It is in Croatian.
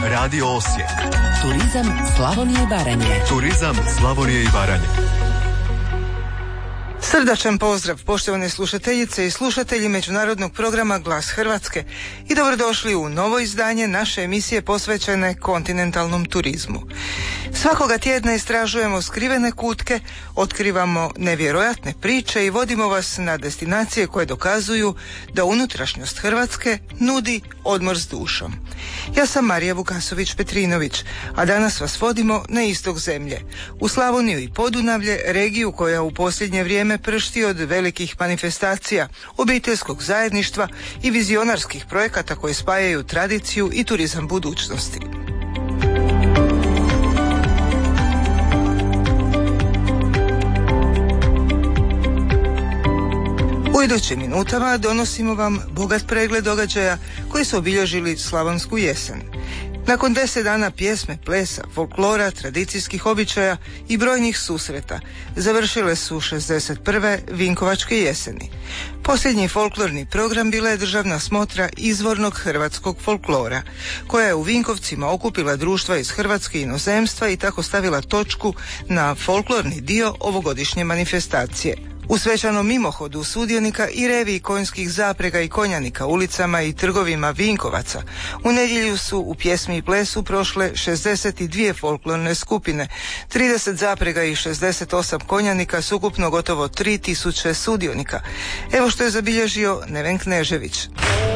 Radio Osijek. Turizam Slavonije i Baranje. Turizam Slavonije i Baranje. Srdačan pozdrav poštovane slušateljice i slušatelji međunarodnog programa Glas Hrvatske i dobrodošli u novo izdanje naše emisije posvećene kontinentalnom turizmu. Svakoga tjedna istražujemo skrivene kutke, otkrivamo nevjerojatne priče i vodimo vas na destinacije koje dokazuju da unutrašnjost Hrvatske nudi odmor s dušom. Ja sam Marija Vukasović-Petrinović, a danas vas vodimo na istok zemlje, u Slavoniju i Podunavlje, regiju koja u posljednje vrijeme pršti od velikih manifestacija, obiteljskog zajedništva i vizionarskih projekata koji spajaju tradiciju i turizam budućnosti. U idućim minutama donosimo vam bogat pregled događaja koji su obilježili slavonsku jesen. Nakon 10 dana pjesme, plesa, folklora, tradicijskih običaja i brojnih susreta, završile su 61. Vinkovačke jeseni. Posljednji folklorni program bila je državna smotra izvornog hrvatskog folklora, koja je u Vinkovcima okupila društva iz Hrvatske i inozemstva i tako stavila točku na folklorni dio ovogodišnje manifestacije. U svečanom mimohodu sudionika i reviji konjskih zaprega i konjanika ulicama i trgovima Vinkovaca u nedjelju su u pjesmi i plesu prošle 62 folklorne skupine, 30 zaprega i 68 konjanika s ukupno gotovo 3000 sudionika. Evo što je zabilježio Neven Knežević.